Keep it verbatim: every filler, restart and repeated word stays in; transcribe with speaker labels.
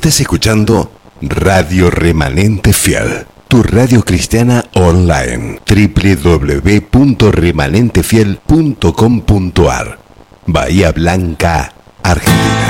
Speaker 1: Estás escuchando Radio Remanente Fiel, tu radio cristiana online, doble u doble u doble u punto remanente fiel punto com punto a r, Bahía Blanca, Argentina.